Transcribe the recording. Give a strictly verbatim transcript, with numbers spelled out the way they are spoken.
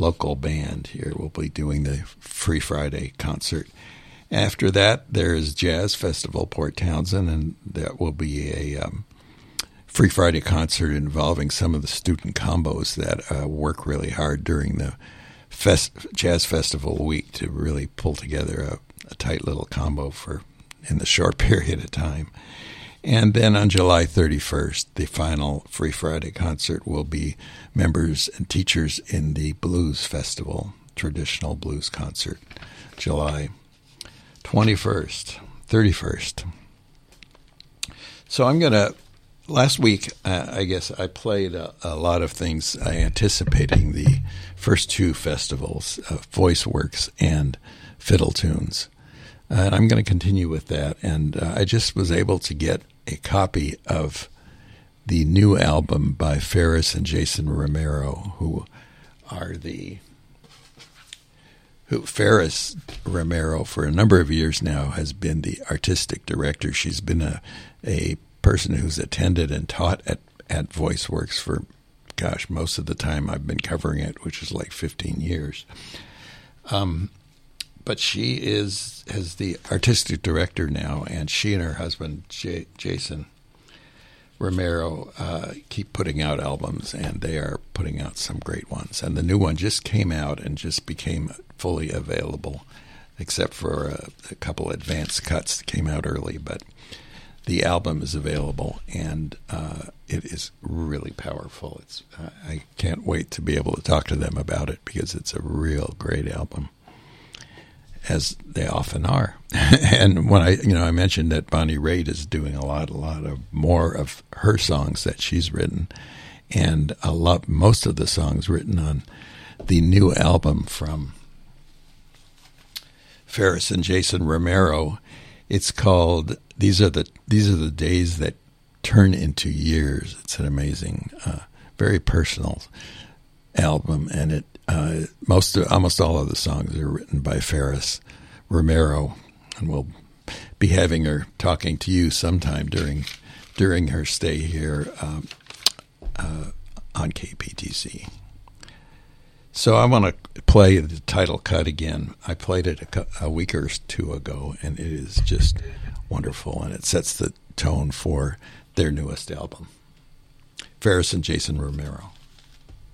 local band here will be doing the Free Friday concert. After that, there is Jazz Festival Port Townsend, and that will be a um, Free Friday concert involving some of the student combos that uh, work really hard during the fest- Jazz Festival week to really pull together a, a tight little combo for in the short period of time. And then on July thirty-first, the final Free Friday concert will be members and teachers in the Blues Festival, traditional blues concert, July twenty-first, thirty-first. So I'm going to, last week, uh, I guess I played a, a lot of things uh, anticipating the first two festivals, uh, Voice Works and Fiddle Tunes. Uh, and I'm going to continue with that. And uh, I just was able to get a copy of the new album by Ferris and Jason Romero, who are the who Ferris Romero for a number of years now has been the artistic director. She's been a a person who's attended and taught at at VoiceWorks for, gosh, most of the time I've been covering it, which is like fifteen years. Um, but she is as the artistic director now, and she and her husband J- Jason Romero uh, keep putting out albums, and they are putting out some great ones. And the new one just came out and just became fully available, except for a, a couple advanced cuts that came out early. But the album is available, and uh, it is really powerful. It's uh, I can't wait to be able to talk to them about it because it's a real great album, as they often are. And when I, you know, I mentioned that Bonnie Raitt is doing a lot, a lot of more of her songs that she's written, and a lot, most of the songs written on the new album from Ferris and Jason Romero. It's called "These Are the These Are the Days That Turn into Years." It's an amazing, uh, very personal album, and it uh, most of, almost all of the songs are written by Ferris Romero, and we'll be having her talking to you sometime during during her stay here um, uh, on K P T C. So I want to play the title cut again. I played it a, a week or two ago, and it is just wonderful, and it sets the tone for their newest album. Ferris and Jason Romero.